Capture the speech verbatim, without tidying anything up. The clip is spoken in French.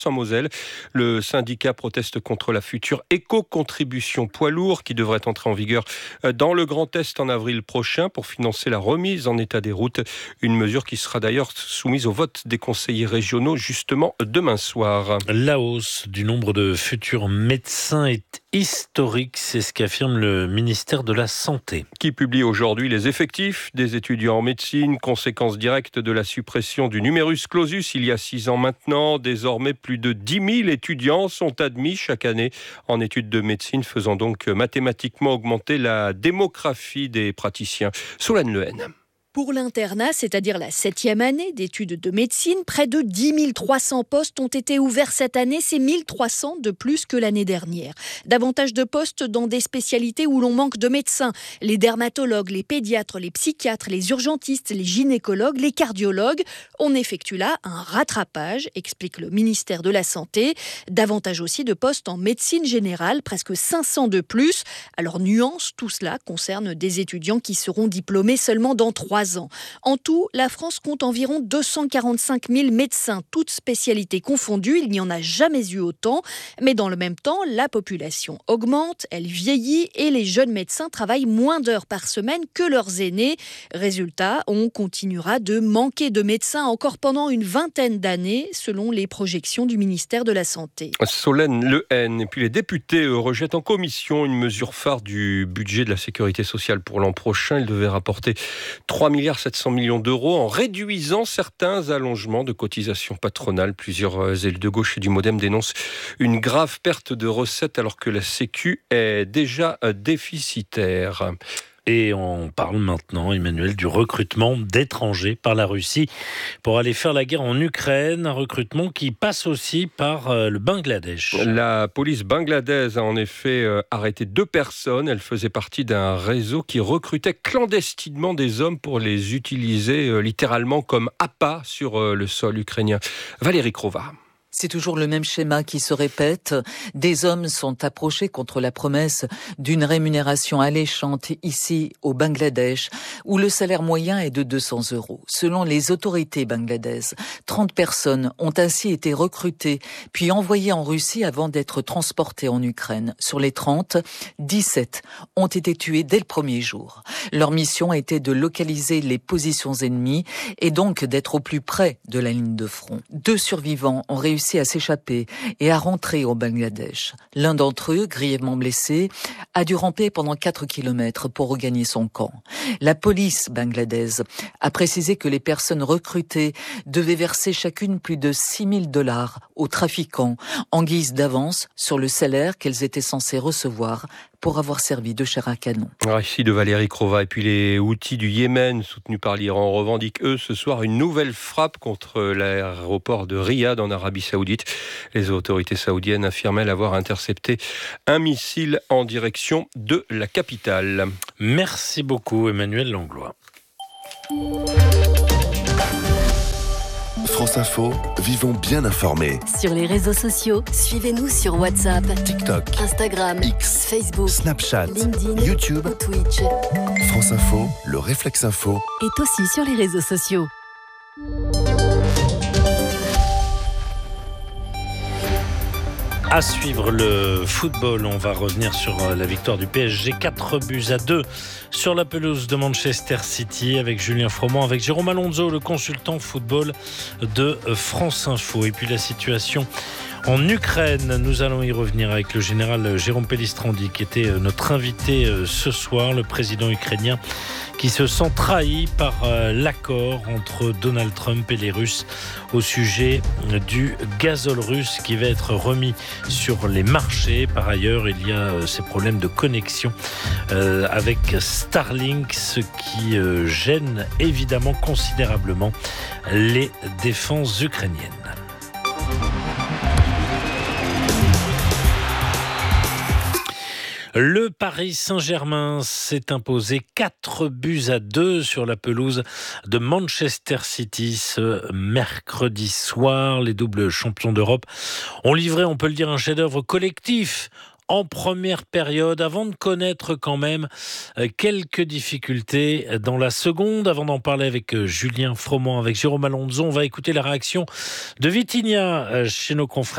En Moselle, le syndicat proteste contre la future éco-contribution poids lourd qui devrait entrer en vigueur dans le Grand Est en avril prochain pour financer la remise en état des routes. Une mesure qui sera d'ailleurs soumise au vote des conseillers régionaux justement demain soir. La hausse du nombre de futurs médecins est historique, c'est ce qu'affirme le ministère de la Santé. Qui publie aujourd'hui les effectifs des étudiants en médecine, conséquence directe de la suppression du numerus clausus il y a six ans maintenant. Désormais, plus de dix mille étudiants sont admis chaque année en études de médecine, faisant donc mathématiquement augmenter la démographie des praticiens. Solène Lehen. Pour l'internat, c'est-à-dire la septième année d'études de médecine, près de dix mille trois cents postes ont été ouverts cette année. C'est mille trois cents de plus que l'année dernière. Davantage de postes dans des spécialités où l'on manque de médecins. Les dermatologues, les pédiatres, les psychiatres, les urgentistes, les gynécologues, les cardiologues. On effectue là un rattrapage, explique le ministère de la Santé. Davantage aussi de postes en médecine générale, presque cinq cents de plus. Alors nuance, tout cela concerne des étudiants qui seront diplômés seulement dans trois ans. En tout, la France compte environ deux cent quarante-cinq mille médecins, toutes spécialités confondues. Il n'y en a jamais eu autant. Mais dans le même temps, la population augmente, elle vieillit et les jeunes médecins travaillent moins d'heures par semaine que leurs aînés. Résultat, on continuera de manquer de médecins encore pendant une vingtaine d'années, selon les projections du ministère de la Santé. Solène Lehen. Et puis les députés rejettent en commission une mesure phare du budget de la sécurité sociale pour l'an prochain. Il devait rapporter trois milliards sept cents millions d'euros en réduisant certains allongements de cotisations patronales. Plusieurs élus de gauche et du Modem dénoncent une grave perte de recettes alors que la Sécu est déjà déficitaire. Et on parle maintenant, Emmanuel, du recrutement d'étrangers par la Russie pour aller faire la guerre en Ukraine, un recrutement qui passe aussi par le Bangladesh. La police bangladaise a en effet arrêté deux personnes. Elles faisaient partie d'un réseau qui recrutait clandestinement des hommes pour les utiliser littéralement comme appât sur le sol ukrainien. Valérie Crova. C'est toujours le même schéma qui se répète. Des hommes sont approchés contre la promesse d'une rémunération alléchante ici au Bangladesh, où le salaire moyen est de deux cents euros. Selon les autorités bangladaises, trente personnes ont ainsi été recrutées, puis envoyées en Russie avant d'être transportées en Ukraine. Sur les trente, dix-sept ont été tués dès le premier jour. Leur mission a été de localiser les positions ennemies et donc d'être au plus près de la ligne de front. Deux survivants ont réussi à s'échapper et à rentrer au Bangladesh. L'un d'entre eux, grièvement blessé, a dû ramper pendant quatre kilomètres pour regagner son camp. La police bangladaise a précisé que les personnes recrutées devaient verser chacune plus de six mille dollars aux trafiquants en guise d'avance sur le salaire qu'elles étaient censées recevoir pour avoir servi de chair à canon. Ici de Valérie Crova. Et puis les Houthis du Yémen, soutenus par l'Iran, revendiquent eux ce soir une nouvelle frappe contre l'aéroport de Riyad en Arabie Saoudite. Les autorités saoudiennes affirmaient avoir intercepté un missile en direction de la capitale. Merci beaucoup Emmanuel Langlois. France Info, vivons bien informés. Sur les réseaux sociaux, suivez-nous sur WhatsApp, TikTok, Instagram, X, Facebook, Snapchat, LinkedIn, YouTube, ou Twitch. France Info, le réflexe info. Est aussi sur les réseaux sociaux. À suivre le football, on va revenir sur la victoire du P S G, quatre buts à deux sur la pelouse de Manchester City avec Julien Froment, avec Jérôme Alonso, le consultant football de France Info. Et puis la situation en Ukraine, nous allons y revenir avec le général Jérôme Pellistrandi qui était notre invité ce soir, le président ukrainien qui se sent trahi par l'accord entre Donald Trump et les Russes au sujet du gazole russe qui va être remis sur les marchés. Par ailleurs, il y a ces problèmes de connexion avec Starlink, ce qui gêne évidemment considérablement les défenses ukrainiennes. Le Paris Saint-Germain s'est imposé quatre buts à deux sur la pelouse de Manchester City ce mercredi soir. Les doubles champions d'Europe ont livré, on peut le dire, un chef-d'œuvre collectif en première période, avant de connaître quand même quelques difficultés dans la seconde. Avant d'en parler avec Julien Froment, avec Jérôme Alonso, on va écouter la réaction de Vitinha chez nos confrères